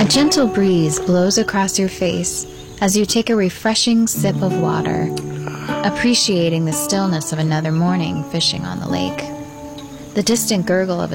A gentle breeze blows across your face as you take a refreshing sip of water, appreciating the stillness of another morning fishing on the lake. The distant gurgle of a